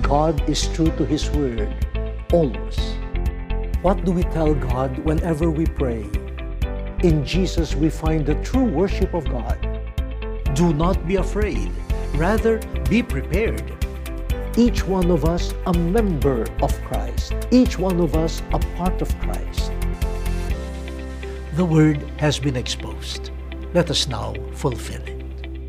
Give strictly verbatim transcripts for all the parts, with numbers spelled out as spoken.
God is true to His Word, always. What do we tell God whenever we pray? In Jesus we find the true worship of God. Do not be afraid. Rather, be prepared. Each one of us a member of Christ. Each one of us a part of Christ. The Word has been exposed. Let us now fulfill it.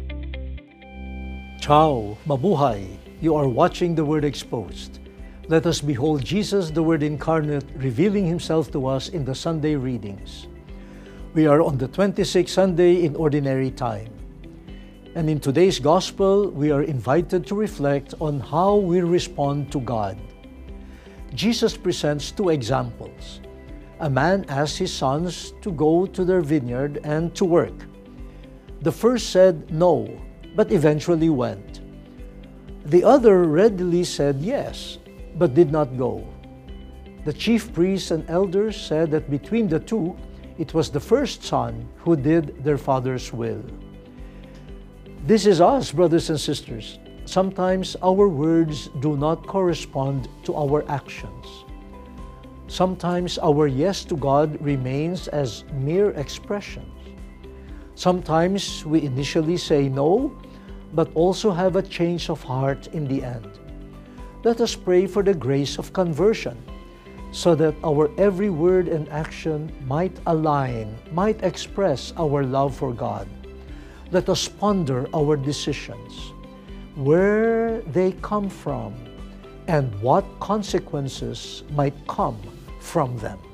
Ciao, mabuhay! You are watching The Word Exposed. Let us behold Jesus, the Word incarnate, revealing Himself to us in the Sunday readings. We are on the twenty-sixth Sunday in Ordinary Time. And in today's Gospel, we are invited to reflect on how we respond to God. Jesus presents two examples. A man asked his sons to go to their vineyard and to work. The first said no, but eventually went. The other readily said yes, but did not go. The chief priests and elders said that between the two, it was the first son who did their father's will. This is us, brothers and sisters. Sometimes our words do not correspond to our actions. Sometimes our yes to God remains as mere expressions. Sometimes we initially say no, but also have a change of heart in the end. Let us pray for the grace of conversion, so that our every word and action might align, might express our love for God. Let us ponder our decisions, where they come from, and what consequences might come from them.